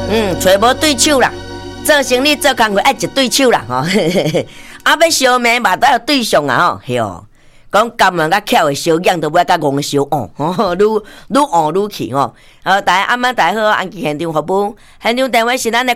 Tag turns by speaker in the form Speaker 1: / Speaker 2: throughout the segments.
Speaker 1: 找无对手啦，做生意做工课爱一对手啦吼，啊要烧命嘛都要对象啊吼，嘿哦。讲甘人甲巧的小样都要甲戆小哦，愈换愈去吼。大家暗暝大家好，安记现场服务，现场电话是咱的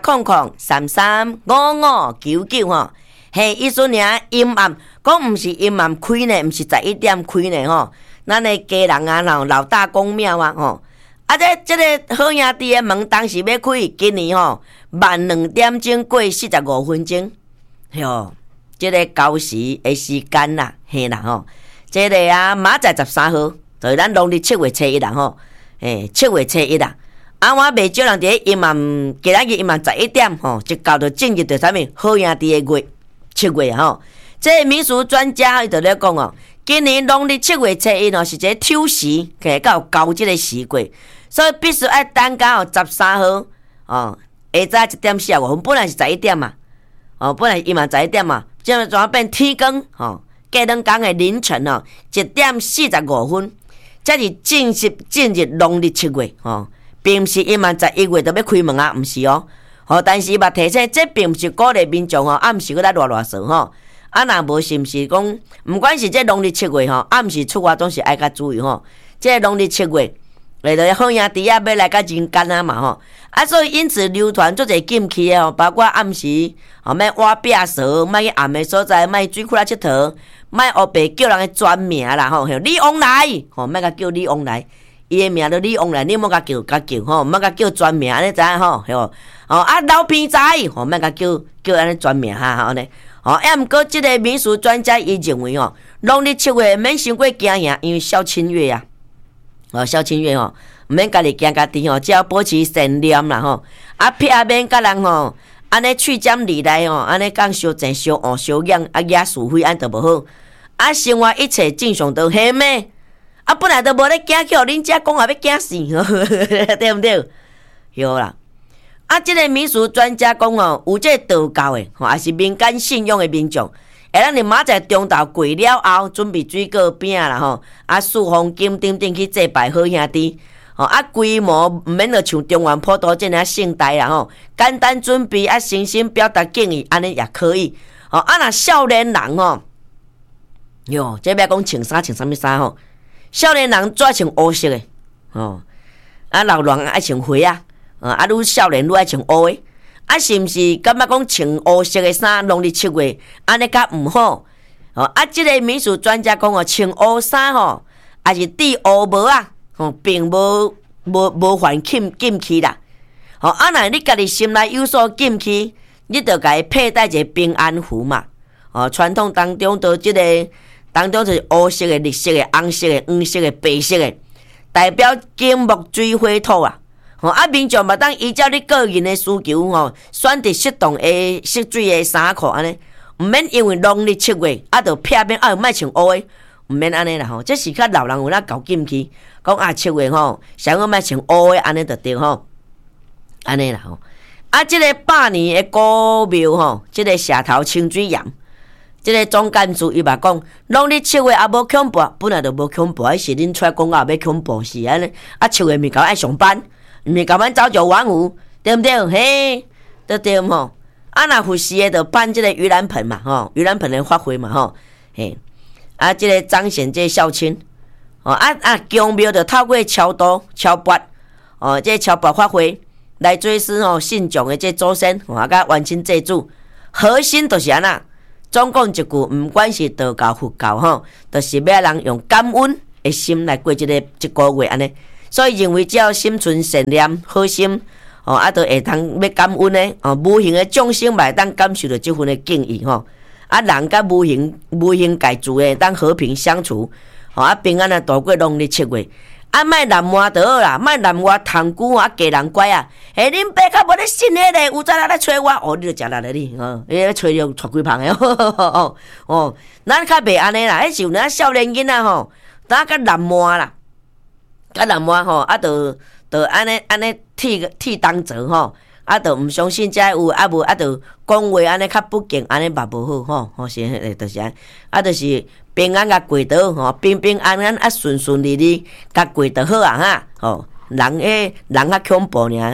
Speaker 1: 0800335599吼。嘿，意思尔阴暗，讲毋是阴暗开呢，毋是11点开呢吼。咱的家人啊，老大公庙啊吼。啊，这个好兄弟的门当时要开，今年吼晚2点钟过45分钟，哟。这个交时的时间啦，嘿啦吼，这个啊，明仔载13号，就是咱农历7月初1啦吼，7月初1啦。啊，我袂少人伫阴暗，今仔日阴暗11点吼，就搞到正日对啥物好兄弟的月7月吼。这个民俗专家伊就咧讲哦，今年农历7月初1哦是一个挑时，摕到交这个时过，所以必须要等到13号哦，下早1点45分，本来是11点嘛，本来阴暗11点嘛。现在转变天光吼，过两天的凌晨哦，1点45分，才是正日农历7月吼，并不是阴暗11月就要开门啊，毋是哦。但是嘛提醒，这并不是鼓励民众暗时搁来乱说吼。啊，若无是毋是讲，毋管是这农历7月吼，暗时出外总是爱较注意吼。这农历7月，来到好兄弟啊，要来甲人间啊嘛吼。所以因此流传做者禁忌哦，包括暗时莫挖壁蛇，莫去暗的所在，莫水库来佚佗，莫黑白叫人的全名啦吼，李旺来莫甲叫李旺来，伊的名就李旺来，你莫甲叫吼，莫甲叫全名安尼知影吼，老偏仔莫甲叫安尼全名哈安尼，毋过即个民俗专家伊认为农历7月免伤过惊吓，因为小清月啊，小清月毋免家己惊家己只要保持善念啦吼。撇免甲人安尼去尖利来安尼讲相争相恶相养惹是非安都无好。生活一切正常都嘿咩？本来都无咧惊叫恁遮讲要惊死，对毋对？有啦。即个民俗专家讲有这道教的也是民间信仰的民众，会咱明仔载中昼过了后，准备水果饼啦吼，四方金顶顶去祭拜好兄弟。规模毋免着像中原普渡这样盛大啦吼，简单准备诚心表达敬意，安尼也可以。若少年人哟，这要讲穿啥物衫吼？少年人怎穿黑色的老人爱穿灰啊，愈少年愈爱穿黑的。是毋是感觉讲穿黑色的衫，农历7月安尼较毋好？即个民俗专家讲穿黑衫也是戴黑帽啊。并无犯禁忌啦。若你家己心内有所禁忌，你着甲伊佩戴一个平安符嘛。传统当中就即个当中就是黑色的、绿色的、红色的、黄色的、白色的，代表金木水火土啊。民众嘛当依照你个人的需求选择适当的色水的衫裤安尼，毋免因为农历7月就撇免莫穿黑的。毋免安尼啦吼，这是较老人有那搞禁忌，讲7月上好莫穿黑的安尼就对安尼啦吼。即个百年的古庙即个社头清水岩，即个总干事伊嘛讲，农历7月无恐怖，本来就无恐怖，是恁出来讲要恐怖是安尼。7月咪搞爱上班，毋是搞咱早就晚午，对毋对？嘿，对吼。若服侍的就办即个盂兰盆嘛盂兰盆的发挥嘛嘿。即个彰显这孝亲宫庙就透过超度、超拔这超拔发挥来追思信众的这祖先甲完成祭祖。核心就是安那，总讲一句，毋管是道教、佛教就是要人用感恩的心来过这个月安尼。所以认为只要心存善念、好心就会通要感恩的无形的众生嘛，当感受到这份的敬意人甲无形界主的当和平相处，平安度过农历7月。莫南换就好啦，莫南换塘久家人乖啊。恁爸较无咧信迄个，有早来找我，你就食力了你，你咧找着带几芳的咱较袂安尼啦，迄是有咱少年囡仔咱较南换啦，较南换就安尼剃当责就毋相信遮有无就讲话安尼较不敬，安尼嘛无好是就是就是平安甲过倒平平安安顺顺利利甲过倒好啊人较恐怖尔，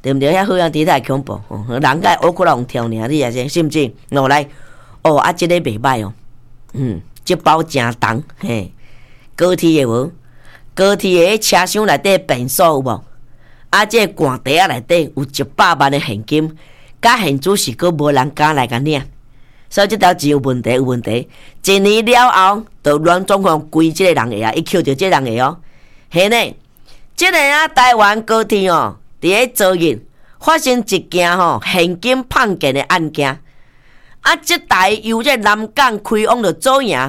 Speaker 1: 对毋对？遐好兄弟太恐怖，人家乌骨龙跳尔，你也是，是毋是？落来，即个袂歹哦，这包真重，嘿，高铁的无？高铁的车厢内底便所有无？这罐袋仔内底有100万的现金，甲现主是佫无人敢来甲领，所以这条钱有问题，有问题。一年了后，就乱总共归这个人的啊，伊扣着这个人的哦，嘿呢，这个台湾高铁哦。伫咧昨日发生一件现金碰见的案件，这台由这南港开往着左营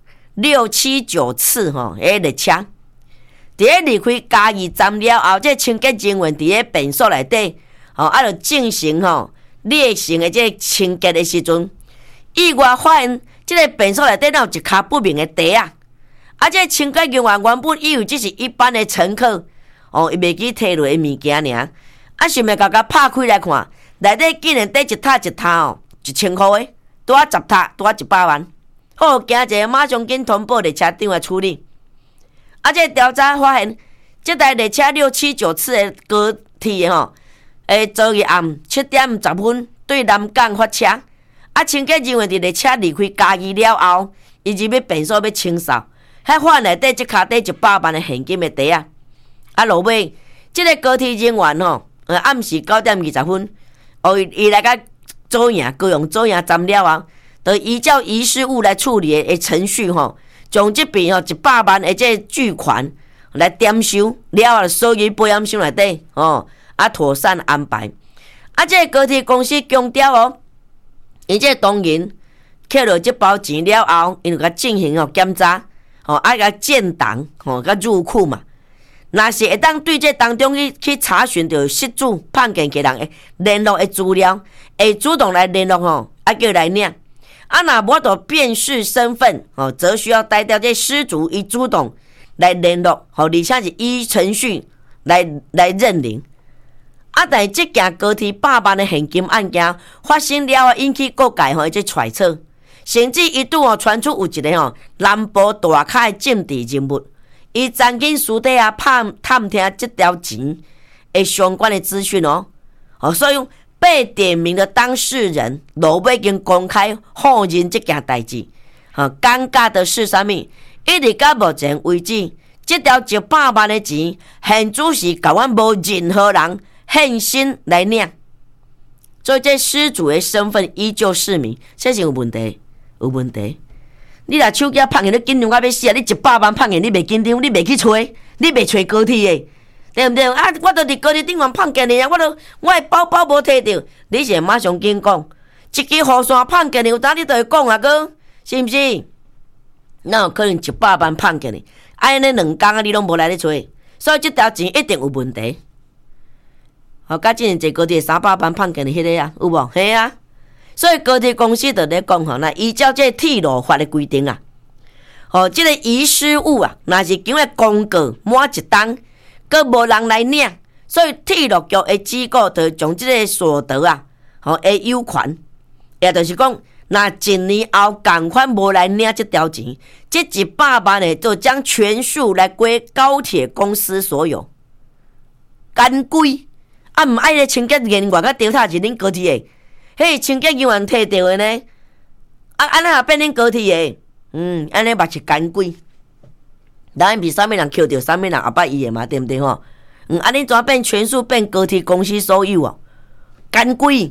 Speaker 1: 679次列车，伫咧离开嘉义站了后，这清洁人员伫咧便所内底就进行例行的这清洁的时阵，意外发现这个便所内底有一卡不明的袋啊！这清洁人员原本以为这是一般的乘客。伊袂记摕落的物件尔，想要甲拍开来看，内底竟然底一塔1000块的，拄啊10塔，拄啊100万。好，惊者马上紧通报列车长来处理。这调查发现，这台列车679次的高铁昨日暗7点10分对南港发车。清洁人员伫列车离开嘉义了后，伊入去便所要清扫，还发现内底即卡底100万的现金的袋落尾，这个高铁人员暗时9点20分，伊来甲左营高雄左营站了后，就依照遗失物来处理的程序将这笔100万的这巨款来点收了后，收入保险箱内底妥善安排。这个高铁公司强调伊这当然摕落这包钱了后，因就甲进行检查甲建档甲入库嘛。若是会当对这当中去查询到失主碰见其人的联络的资料，会主动来联络叫来领。若无法辨识身份则需要带掉这失主伊主动来联络而且是依程序来认领。但是这件高铁100万的现金案件发生了后，引起各界这揣测，甚至一度传出有一个南部大咖的政治人物。伊曾经私底下探听这条钱的相关的资讯所以被点名的当事人落尾已经公开否认这件代志。尴尬的是什么？一直到目前为止，这条100万的钱，现主是甲阮无任何人现身来领，所以这失主的身份依旧是谜，这是有问题，有问题。你若手机碰见你紧张到要死啊！你100万碰见你袂紧张，你袂去找，你袂找高铁的，对毋对？我都伫高铁顶方碰见你啊！我的包包无摕到，你是马上紧讲，一支雨伞碰见你，有当你就会讲啊，哥，是毋是？哪有可能100万碰见你？安尼2工你拢无来咧找，所以这条钱一定有问题。甲之前坐高铁300万碰见你迄个啊，有无？嘿啊！所以高铁公司就咧讲那依照这铁路法的规定这个遗失物若是经过公告满一档，佫无人来领，所以铁路局的机构就将这个所得的有权，也就是讲，若一年后同款无来领这条钱，这100万的就将全数来归高铁公司所有。干贵毋爱咧清洁人员甲调查是恁高铁的。嘿，清洁人员摕到的呢？安尼也变恁高铁的？安尼嘛是干鬼。咱比啥物人扣到，啥物人后摆伊的嘛，对毋对安尼怎变全数变高铁公司所有干鬼。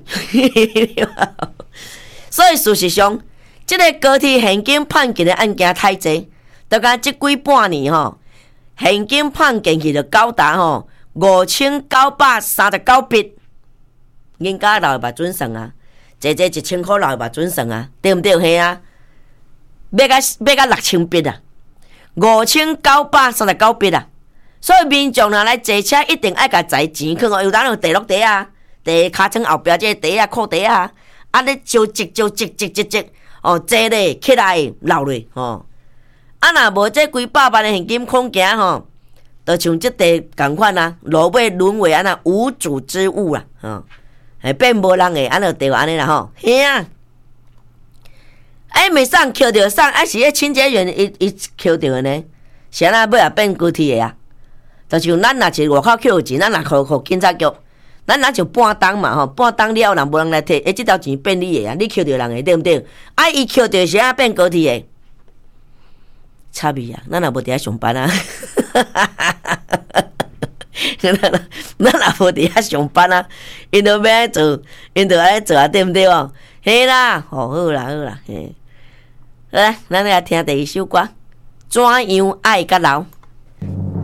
Speaker 1: 所以事实上，这个高铁现金碰见的案件太济，大概这几半年现金碰见去就高达5939笔。人家留目准算坐1000块留目准算对毋对？嘿啊，要到6000笔5939笔所以民众若来坐车，一定爱甲载钱去有当有地落地地尻川后壁这个地裤地你招积坐咧起来留咧若无这几百万的现金空行就像这地同款落尾沦为无主之物变无人的，就对安尼啦嘿啊！袂送扣着送，是迄清洁员伊扣着的呢？是安那尾也变高铁的就是咱若是外口扣钱，咱若靠警察局， 咱若就半当嘛吼，半当了人无人来摕，即条钱变你的啊，你扣着人的对毋对？啊，伊扣着时啊变高铁的，差别啊！咱若无伫遐上班啊，咱若无伫遐上班啊，因都要爱做，因就爱做啊，对毋对哦？嘿啦，好啦好啦，嘿，好啦，咱来听第一首歌，怎样爱甲老？